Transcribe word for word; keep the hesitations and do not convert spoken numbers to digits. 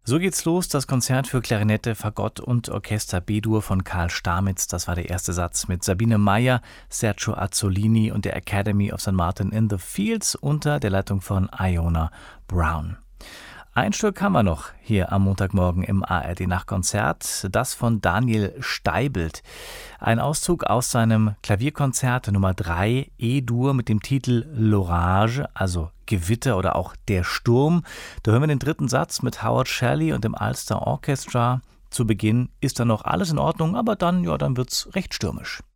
So geht's los, das Konzert für Klarinette, Fagott und Orchester B-Dur von Karl Stamitz. Das war der erste Satz mit Sabine Meyer, Sergio Azzolini und der Academy of Sankt Martin in the Fields unter der Leitung von Iona Brown. Ein Stück haben wir noch hier am Montagmorgen im A R D-Nachtkonzert, das von Daniel Steibelt. Ein Auszug aus seinem Klavierkonzert Nummer drei E-Dur mit dem Titel L'Orage, also Gewitter oder auch Der Sturm. Da hören wir den dritten Satz mit Howard Shelley und dem Ulster Orchestra. Zu Beginn ist dann noch alles in Ordnung, aber dann, ja, dann wird's recht stürmisch.